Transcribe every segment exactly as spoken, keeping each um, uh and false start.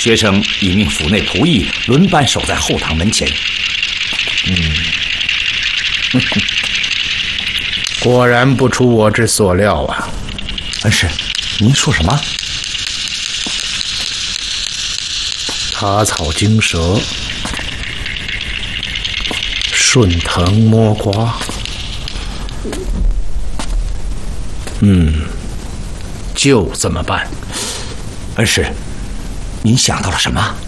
学生已命府内仆役轮班守在后堂门前。 嗯，果然不出我之所料啊！ 恩师，您说什么？ 塔草惊蛇，顺藤摸瓜。嗯，就这么办。 恩师，您想到了什么？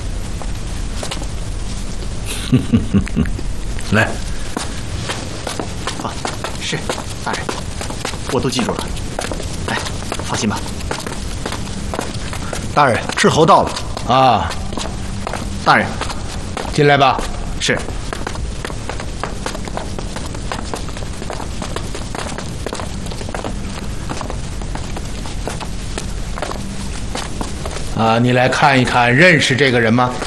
来。 啊，是，大人，我都记住了。哎，放心吧。 大人，斥候到了。 啊， 大人， 进来吧。 是。 啊，你来看一看，认识这个人吗？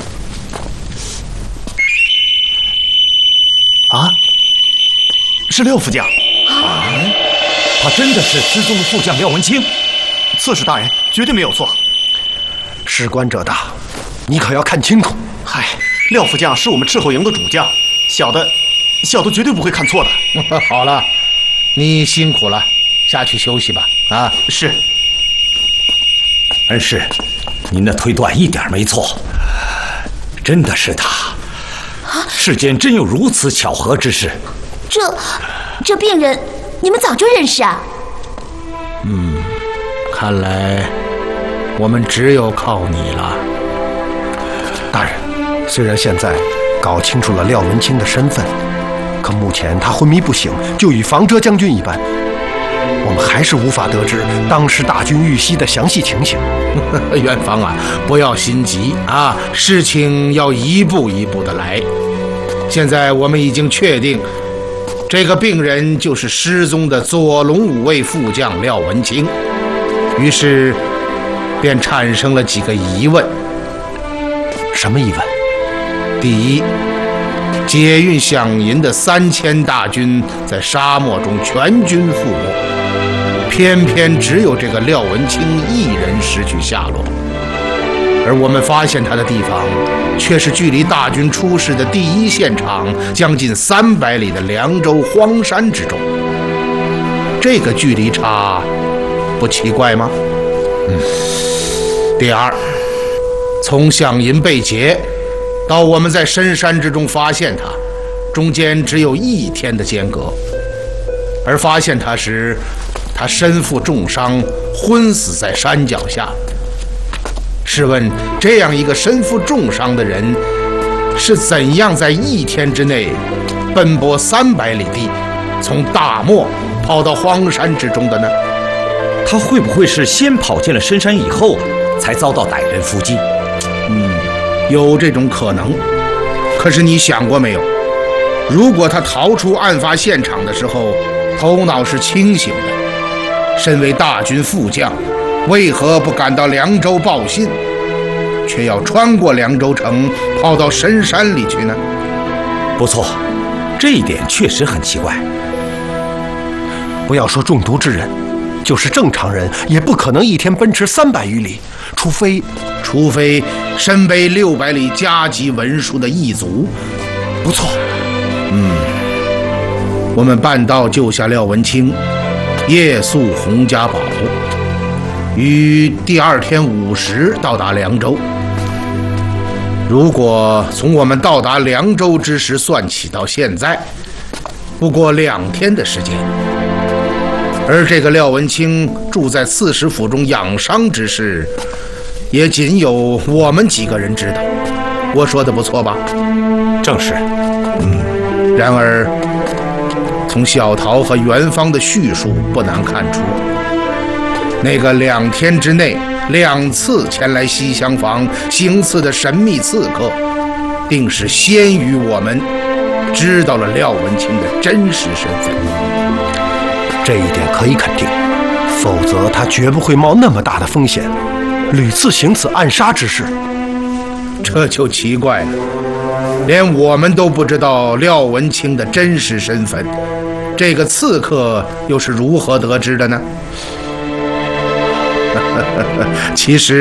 啊，是廖副将。 啊，他真的是失踪的副将廖文清？ 刺史大人绝对没有错。 事关者大，你可要看清楚。 嗨，廖副将是我们斥候营的主将，小的，小的绝对不会看错的。 好了，你辛苦了，下去休息吧。啊， 是。 恩师，您的推断一点没错，真的是他。世间真有如此巧合之事。 这，这病人，你们早就认识啊？ 嗯，看来我们只有靠你了。 大人，虽然现在搞清楚了廖文清的身份，可目前他昏迷不醒，就与房遮将军一般，我们还是无法得知当时大军遇袭的详细情形。 元芳啊，不要心急啊，事情要一步一步的来。现在我们已经确定，这个病人就是失踪的左龙五卫副将廖文清，于是便产生了几个疑问。 什么疑问？ 第一，解运饗银的三千大军在沙漠中全军覆没，偏偏只有这个廖文清一人失去下落，而我们发现他的地方却是距离大军出事的第一现场将近三百里的凉州荒山之中。这个距离差不奇怪吗？嗯。第二，从饗银被劫到我们在深山之中发现他，中间只有一天的间隔，而发现他时，他身负重伤，昏死在山脚下。试问，这样一个身负重伤的人，是怎样在一天之内奔波三百里地，从大漠跑到荒山之中的呢？ 他会不会是先跑进了深山以后，才遭到歹人伏击？ 嗯，有这种可能。可是你想过没有，如果他逃出案发现场的时候，头脑是清醒的，身为大军副将，为何不赶到凉州报信，却要穿过凉州城跑到深山里去呢？ 不错，这一点确实很奇怪。 不要说中毒之人，就是正常人也不可能一天奔驰三百余里，除非除非身背六百里加急文书的异族。 不错。 嗯，我们半道救下廖文清，夜宿洪家堡，于第二天午时到达凉州。如果从我们到达凉州之时算起到现在，不过两天的时间。而这个廖文清住在刺史府中养伤之事，也仅有我们几个人知道。我说的不错吧？ 正是。 嗯，然而从小桃和元芳的叙述不难看出，那个两天之内两次前来西厢房行刺的神秘刺客，定是先于我们知道了廖文清的真实身份。 这一点可以肯定，否则他绝不会冒那么大的风险，屡次行此暗杀之事。 这就奇怪了，连我们都不知道廖文清的真实身份，这个刺客又是如何得知的呢？其实